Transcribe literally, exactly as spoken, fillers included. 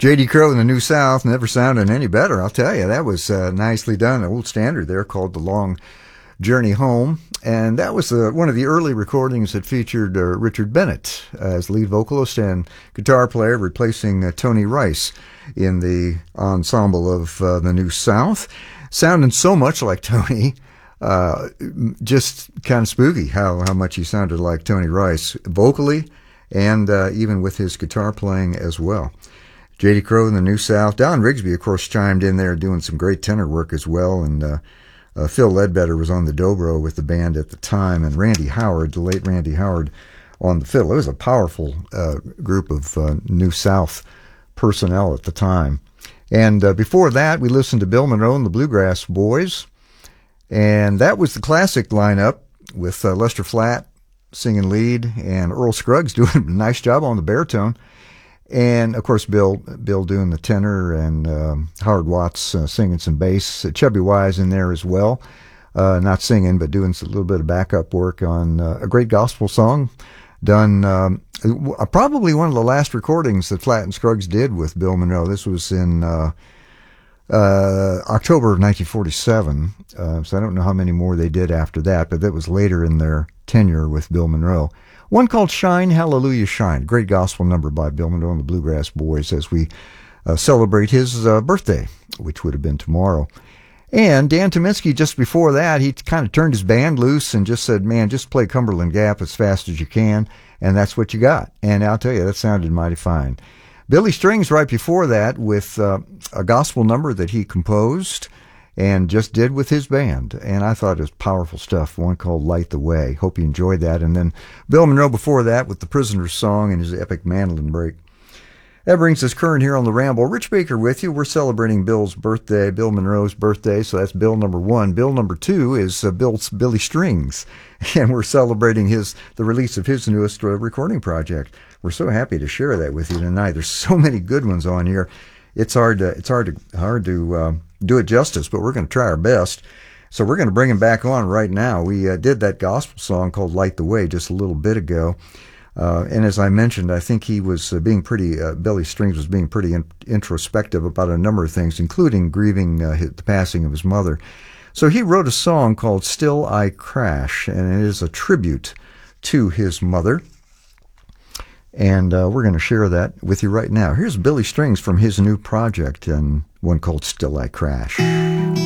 J D Crowe and the New South never sounded any better, I'll tell you. That was uh, nicely done. An old standard there called The Long Journey Home. And that was uh, one of the early recordings that featured uh, Richard Bennett as lead vocalist and guitar player, replacing uh, Tony Rice in the ensemble of uh, the New South. Sounding so much like Tony, uh, just kind of spooky how, how much he sounded like Tony Rice, vocally and uh, even with his guitar playing as well. J D Crowe in the New South. Don Rigsby, of course, chimed in there doing some great tenor work as well. And uh, uh, Phil Ledbetter was on the dobro with the band at the time. And Randy Howard, the late Randy Howard, on the fiddle. It was a powerful uh, group of uh, New South personnel at the time. And uh, before that, we listened to Bill Monroe and the Bluegrass Boys. And that was the classic lineup with uh, Lester Flatt singing lead and Earl Scruggs doing a nice job on the baritone. And, of course, Bill Bill doing the tenor and um, Howard Watts uh, singing some bass. Uh, Chubby Wise in there as well, uh, not singing, but doing a little bit of backup work on uh, a great gospel song done, um, uh, probably one of the last recordings that Flatt and Scruggs did with Bill Monroe. This was in uh, uh, October of nineteen forty-seven, uh, so I don't know how many more they did after that, but that was later in their tenure with Bill Monroe. One called Shine, Hallelujah, Shine. Great gospel number by Bill Monroe and the Bluegrass Boys as we uh, celebrate his uh, birthday, which would have been tomorrow. And Dan Tominski, just before that, he kind of turned his band loose and just said, man, just play Cumberland Gap as fast as you can, and that's what you got. And I'll tell you, that sounded mighty fine. Billy Strings right before that with uh, a gospel number that he composed and just did with his band. And I thought it was powerful stuff, one called Light the Way. Hope you enjoyed that. And then Bill Monroe before that with the Prisoner's Song and his epic mandolin break. That brings us current here on The Ramble. Rich Baker with you. We're celebrating Bill's birthday, Bill Monroe's birthday, so that's Bill number one. Bill number two is uh, Bill's Billy Strings, and we're celebrating his the release of his newest uh, recording project. We're so happy to share that with you tonight. There's so many good ones on here. It's hard to, it's hard to, hard to uh, do it justice, but we're going to try our best. So we're going to bring him back on right now. We uh, did that gospel song called Light the Way just a little bit ago. Uh, and as I mentioned, I think he was uh, being pretty, uh, Billy Strings was being pretty in- introspective about a number of things, including grieving uh, his, the passing of his mother. So he wrote a song called Still I Crash, and it is a tribute to his mother. And uh, we're going to share that with you right now. Here's Billy Strings from his new project, and one called Still I Crash.